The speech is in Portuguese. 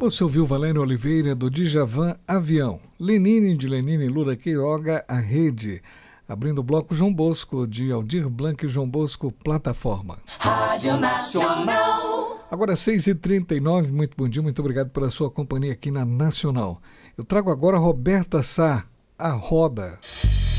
Você ouviu Valério Oliveira do Djavan, Avião. Lenine de Lenine, Lula Quiroga, A Rede. Abrindo o bloco João Bosco de Aldir Blanc e João Bosco, Plataforma. Rádio Nacional. Agora 6h39, muito bom dia, muito obrigado pela sua companhia aqui na Nacional. Eu trago agora Roberta Sá, A Roda.